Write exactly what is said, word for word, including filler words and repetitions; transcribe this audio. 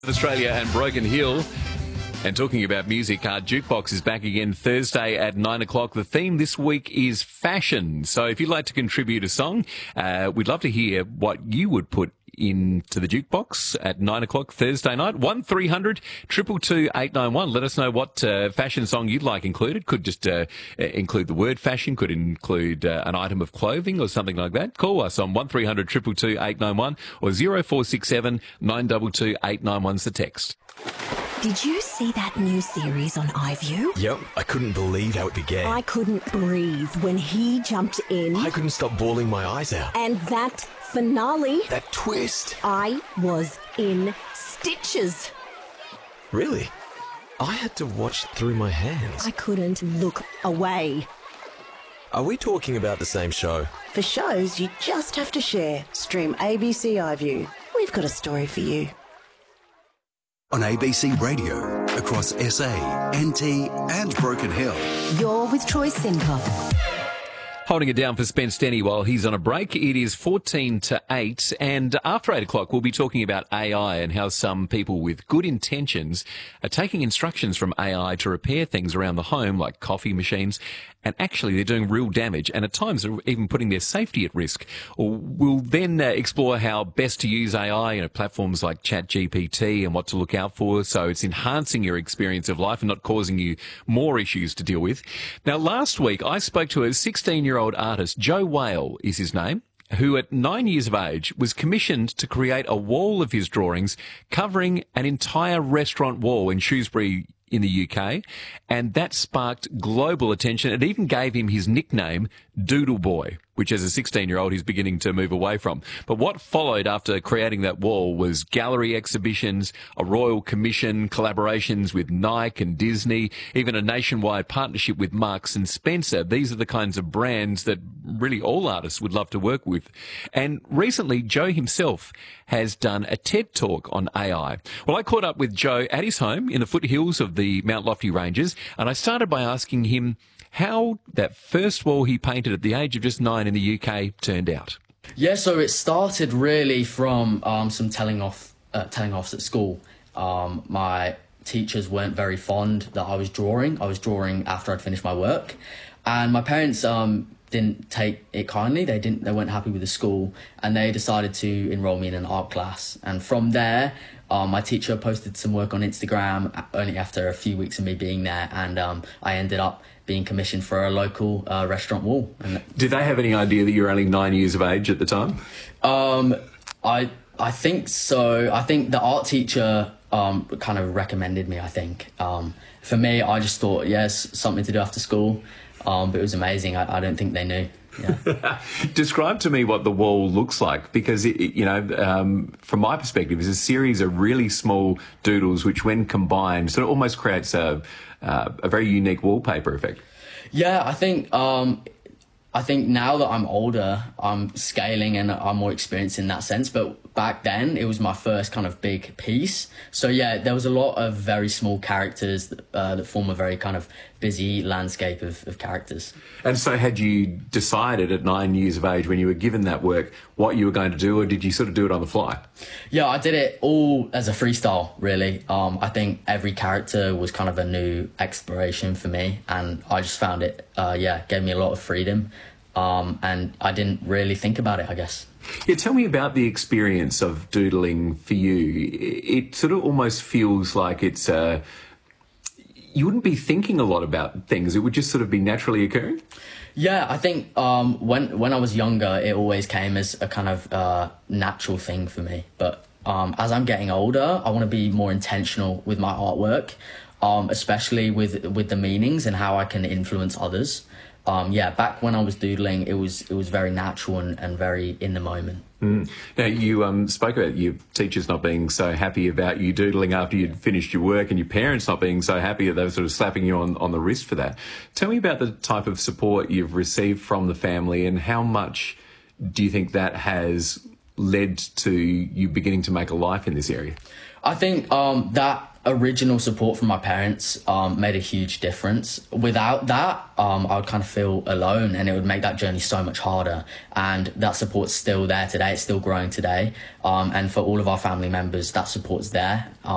Australia and Broken Hill. And talking about music, our Jukebox is back again Thursday at nine o'clock. The theme this week is fashion. So if you'd like to contribute a song, uh, we'd love to hear what you would put into the Jukebox at nine o'clock Thursday night. one three hundred two two two eight nine one. Let us know what uh, fashion song you'd like included. Could just uh, include the word fashion, could include uh, an item of clothing or something like that. Call us on one three hundred two two two eight nine one or zero four six seven nine two two eight nine one's the text. Did you see that new series on iView? Yep, I couldn't believe how it began. I couldn't breathe when he jumped in. I couldn't stop bawling my eyes out. And that finale. That twist. I was in stitches. Really? I had to watch through my hands. I couldn't look away. Are we talking about the same show? For shows you just have to share. Stream A B C iView. We've got a story for you. On A B C Radio, across S A, N T and Broken Hill. You're with Troy Sincock. Holding it down for Spence Denny while he's on a break. It is fourteen to eight, and after eight o'clock we'll be talking about A I and how some people with good intentions are taking instructions from A I to repair things around the home like coffee machines, and actually they're doing real damage and at times are even putting their safety at risk. Or we'll then uh, explore how best to use A I, you know, platforms like ChatGPT and what to look out for so it's enhancing your experience of life and not causing you more issues to deal with. Now, last week I spoke to a sixteen-year-old artist, Joe Whale is his name, who at nine years of age was commissioned to create a wall of his drawings covering an entire restaurant wall in Shrewsbury in the U K, and that sparked global attention. It even gave him his nickname, Doodle Boy, which as a sixteen-year-old he's beginning to move away from. But what followed after creating that wall was gallery exhibitions, a royal commission, collaborations with Nike and Disney, even a nationwide partnership with Marks and Spencer. These are the kinds of brands that really all artists would love to work with. And recently, Joe himself has done a TED Talk on A I. Well, I caught up with Joe at his home in the foothills of the Mount Lofty Ranges, and I started by asking him how that first wall he painted at the age of just nine in the U K turned out. Yeah, so it started really from um, some telling off, uh, telling offs at school. Um, my teachers weren't very fond that I was drawing. I was drawing after I'd finished my work, and my parents um, didn't take it kindly. They didn't. They weren't happy with the school, and they decided to enroll me in an art class. And from there, um, my teacher posted some work on Instagram only after a few weeks of me being there, and um, I ended up being commissioned for a local uh, restaurant wall. And did they have any idea that you were only nine years of age at the time? Um, I I think so. I think the art teacher um, kind of recommended me, I think. Um, for me, I just thought, yes, something to do after school. Um, but it was amazing. I, I don't think they knew. Yeah. Describe to me what the wall looks like, because, it, it, you know, um, from my perspective, it's a series of really small doodles which, when combined, sort of almost creates a, uh, a very unique wallpaper effect. Yeah, I think um, I think now that I'm older, I'm scaling and I'm more experienced in that sense. But back then, it was my first kind of big piece. So yeah, there was a lot of very small characters that, uh, that form a very kind of busy landscape of, of characters. And so had you decided at nine years of age when you were given that work what you were going to do, or did you sort of do it on the fly? Yeah, I did it all as a freestyle, really. Um, I think every character was kind of a new exploration for me, and I just found it, uh, yeah, gave me a lot of freedom. Um, and I didn't really think about it, I guess. Yeah, tell me about the experience of doodling for you. It sort of almost feels like it's uh, you wouldn't be thinking a lot about things. It would just sort of be naturally occurring. Yeah, I think um, when when I was younger, it always came as a kind of uh, natural thing for me. But um, as I'm getting older, I want to be more intentional with my artwork, um, especially with with the meanings and how I can influence others. Um, yeah, back when I was doodling, it was it was very natural and, and very in the moment. Mm. Now, you um, spoke about your teachers not being so happy about you doodling after you'd finished your work, and your parents not being so happy that they were sort of slapping you on, on the wrist for that. Tell me about the type of support you've received from the family, and how much do you think that has led to you beginning to make a life in this area? I think um, that original support from my parents um, made a huge difference. Without that, um, I would kind of feel alone, and it would make that journey so much harder. And that support's still there today. It's still growing today. Um, and for all of our family members, that support's there. Um,